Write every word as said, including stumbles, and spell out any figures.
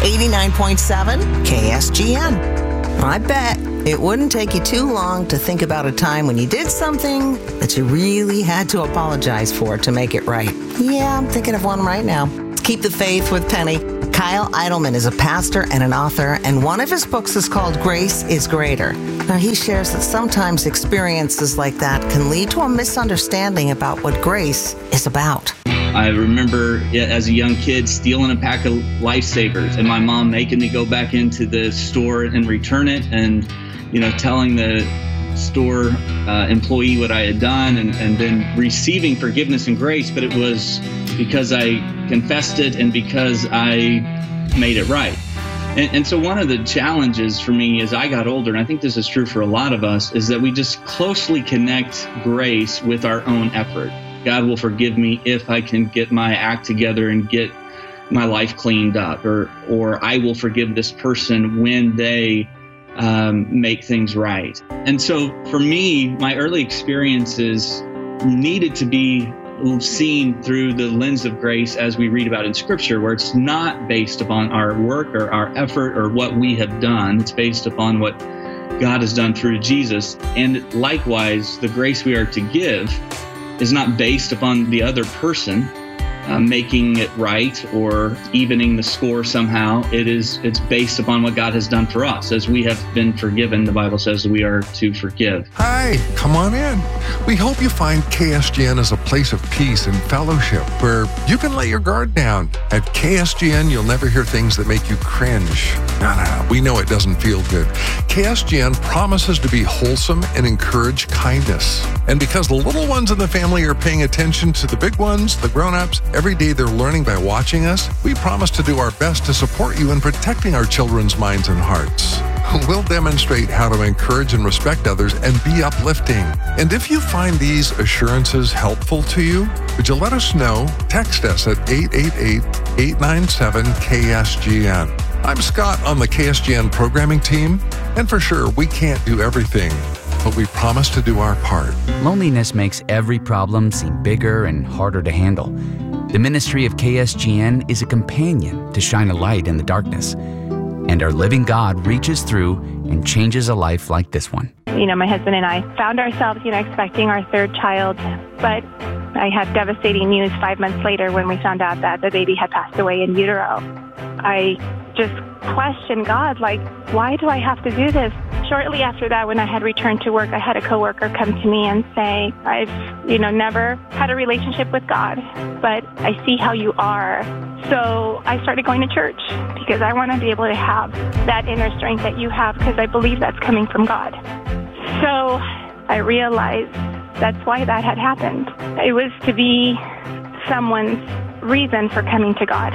eighty-nine point seven K S G N. I bet it wouldn't take you too long to think about a time when you did something that you really had to apologize for to make it right. Yeah, I'm thinking of one right now. Keep the Faith with Penny. Kyle Idleman is a pastor and an author, and one of his books is called Grace is Greater. Now, he shares that sometimes experiences like that can lead to a misunderstanding about what grace is about. I remember as a young kid stealing a pack of Lifesavers and my mom making me go back into the store and return it, and, you know, telling the store uh, employee what I had done, and, and then receiving forgiveness and grace. But it was because I confessed it and because I made it right. And, and so one of the challenges for me as I got older, and I think this is true for a lot of us, is that we just closely connect grace with our own effort. God will forgive me if I can get my act together and get my life cleaned up, or or I will forgive this person when they um, make things right. And so for me, my early experiences needed to be seen through the lens of grace as we read about in Scripture, where it's not based upon our work or our effort or what we have done. It's based upon what God has done through Jesus. And likewise, the grace we are to give is not based upon the other person uh, making it right or evening the score somehow. It is, it's based upon what God has done for us. As we have been forgiven, the Bible says we are to forgive. Hi, come on in. We hope you find K S G N as a place of peace and fellowship where you can let your guard down. At K S G N, you'll never hear things that make you cringe. No, no, no, we know it doesn't feel good. K S G N promises to be wholesome and encourage kindness. And because the little ones in the family are paying attention to the big ones, the grown-ups, every day they're learning by watching us, we promise to do our best to support you in protecting our children's minds and hearts. We'll demonstrate how to encourage and respect others and be uplifting. And if you find these assurances helpful to you, would you let us know? Text us at eight eight eight, eight nine seven, K S G N. I'm Scott on the K S G N programming team, and for sure, we can't do everything, but we promise to do our part. Loneliness makes every problem seem bigger and harder to handle. The ministry of K S G N is a companion to shine a light in the darkness. And our living God reaches through and changes a life like this one. You know, my husband and I found ourselves, you know, expecting our third child, but I had devastating news five months later when we found out that the baby had passed away in utero. I just questioned God, like, why do I have to do this? Shortly after that, when I had returned to work, I had a coworker come to me and say, I've, you know, never had a relationship with God, but I see how you are. So I started going to church because I want to be able to have that inner strength that you have, because I believe that's coming from God. So I realized that's why that had happened. It was to be someone's reason for coming to God.